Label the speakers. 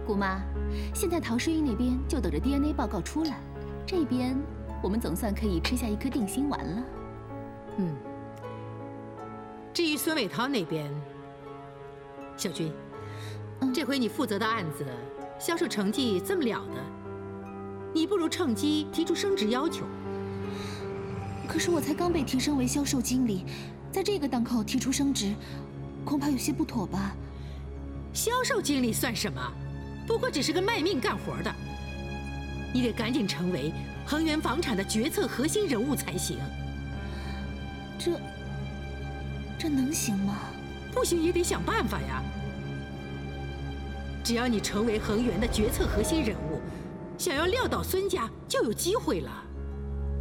Speaker 1: 姑妈，现在陶诗英那边就等着 DNA 报告出来，这边我们总算可以吃下一颗定心丸了。
Speaker 2: 至于孙伟涛那边，小军，这回你负责的案子销售成绩这么了得，你不如趁机提出升职要求。
Speaker 1: 可是我才刚被提升为销售经理，在这个档口提出升职，恐怕有些不妥吧？
Speaker 2: 销售经理算什么？不过只是个卖命干活的。你得赶紧成为恒源房产的决策核心人物才行。
Speaker 1: 这能行吗？
Speaker 2: 不行也得想办法呀。只要你成为恒源的决策核心人物，想要撂倒孙家就有机会了。